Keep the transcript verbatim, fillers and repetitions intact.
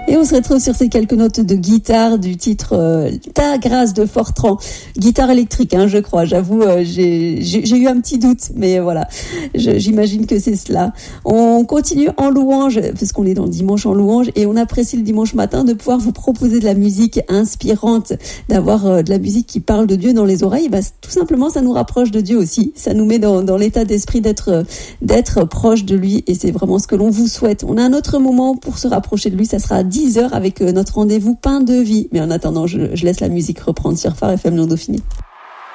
Et on se retrouve sur ces quelques notes de guitare du titre euh, Ta grâce de Fortran. Guitare électrique, hein, je crois. J'avoue, euh, j'ai, j'ai, j'ai eu un petit doute, mais voilà, je, j'imagine que c'est cela. On continue en louange, parce qu'on est dans le dimanche en louange, et on apprécie le dimanche matin de pouvoir vous proposer de la musique inspirante, d'avoir euh, de la musique qui parle de Dieu dans les oreilles. Bah, tout simplement, ça nous rapproche de Dieu aussi. Ça nous met dans, dans l'état d'esprit d'être, d'être proche de lui, et c'est vraiment ce que l'on vous souhaite. On a un autre moment pour se rapprocher de lui, ça sera à dix heures avec notre rendez-vous Pain de vie. Mais en attendant, je, je laisse la musique reprendre sur Phare F M Lyon Dauphiné.